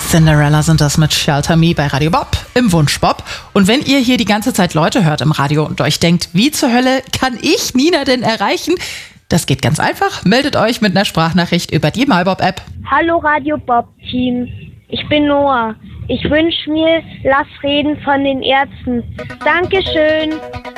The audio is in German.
Cinderella sind das mit Shelter Me bei Radio Bob im Wunschbob. Und wenn ihr hier die ganze Zeit Leute hört im Radio und euch denkt, wie zur Hölle kann ich Nina denn erreichen? Das geht ganz einfach. Meldet euch mit einer Sprachnachricht über die MyBob-App. Hallo Radio Bob-Team, ich bin Noah. Ich wünsche mir Lass reden von den Ärzten. Dankeschön.